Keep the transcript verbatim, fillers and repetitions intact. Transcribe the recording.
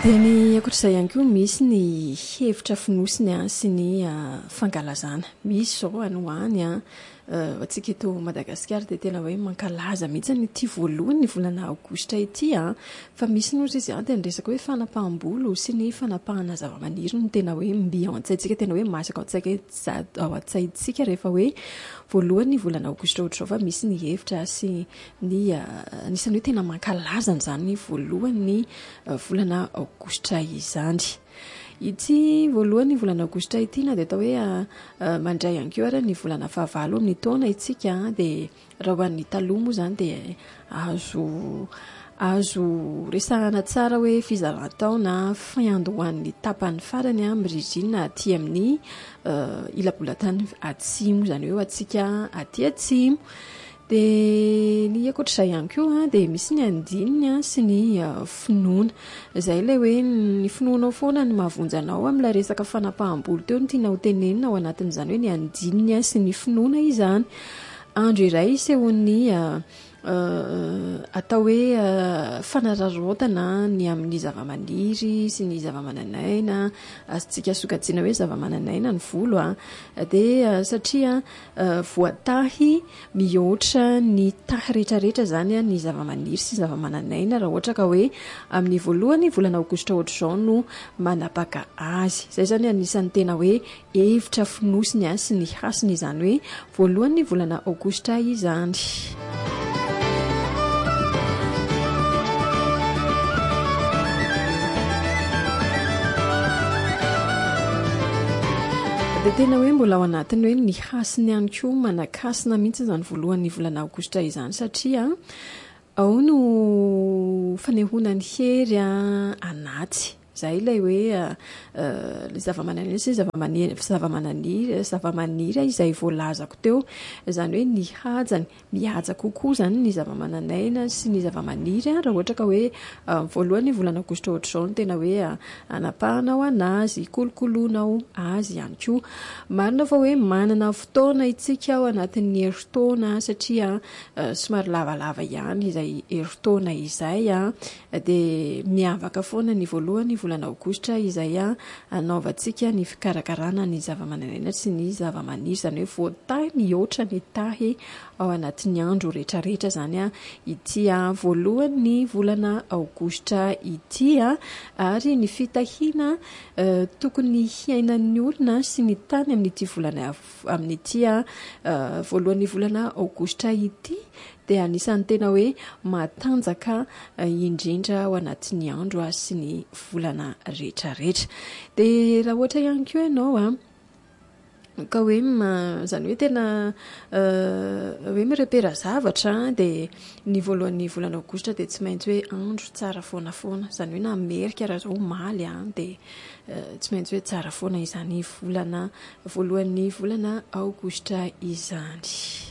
dia ny akoatr'izay ihany koa misy ny hevitra finosiny a sy ny fankalazana. Misy zao any ho any a antsika eto Madagasikara dia tena hoe mankalaza mihitsy ny ity voalohany ny volana aogositra ity a, fa misy nozy izy a dia ny resaka hoe fanapaham-bolo sy ny fanapahana zavamaniry no tena hoe mbiao an-tsaintsika, tena hoe masaka ao an-tsaintsika rehefa hoe voalohany ny volana aogositra ohatr'izao, fa misy ny hevitra sy ny anisan'ny hoe tena mankalaza n'izany voalohany ny volana aogositra izany. Ity voalohany volana aogositra ity na dia atao hoe mandray ihany koa ary ny volana fahavalo amin'ny taona itsika, dia raha ho an'ny taloha moa izany dia azo azo resahana tsara hoe fizaran-taona fiandohan'ny tapany farany amin'ny rizina aty amin'ny ilabolatany atsimo, izany hoe atsika aty atsimo. Dia ny akoatr'izay ihany koa dia misy ny andininy sy ny finoana, izay ilay hoe ny finoanao foana ny mahavonjanao amin'ilay resaka fanapaham-bolo teo no tiana ho tenenina ao anatin'izany hoe ny andininy sy ny finoana izany. Andro iray sehon'ny atao hoe fanararaotana ny amin'ny zavamaniry sy ny zavamananaina, azontsika sokajiana hoe zavamananaina ny volo a, dia satria voatahy mihoatra ny tahy rehetrarehetra zany ny zavamaniry sy zavamananaina raha ohatra ka hoe amin'ny voalohany volana aogositra ohatr'izao no manapaka azy. Izay zany anisan'ny tena hoe hevitra finosiny sy ny hasiny izany hoe voalohany volana aogositra izany. Dia tena hoe mbola ao anatiny hoe ny hasiny ihany koa manakasina mihitsy izany voalohany volana aogositra izany, satria ao no fanehoanany hery anaty izay ilay hoe zavamananaina sy zavamaniry zavamananiry zavamaniry izay voalazako teo, izany hoe ny hajany mihaja kokoa zany ny zavamananaina sy ny zavamaniry raha ohatra ka hoe voalohany volana aogositra ohatr'izao no tena hoe anapahanao anazy, kolokoloanao azy ihany koa. Marina fa hoe manana fotoana itsika ao anatin'ny herintaona satria somary lavalava ihany izay herintaona izay a, dia miavaka foana ny voalohany volana aogositra izay a anaovantsika ny fikarakarana ny zavamananaina sy ny zavamaniry, izany hoe voatahy mihoatra ny tahy ao anatin'ny andro rehetrarehetra zany a ity a voalohany volana aogositra ity a. Ary ny fitahiana tokony hiainan'ny olona sy ny tany amin'ity volana amin'ity a voalohany volana aogositra ity dia anisan'ny tena hoe matanjaka indrindra ao anatin'ny andro sy ny volana rehetrarehetra. Dia raha ohatra ihany koa ianao a ka hoe izany hoe tena hoe mirepera zavatra, dia ny voalohany volana aogositra dia tsy maintsy hoe andro tsara foana foana, izany hoe na merika raha izao maly a, dia tsy maintsy hoe tsara foana izany volana voalohany volana aogositra izany.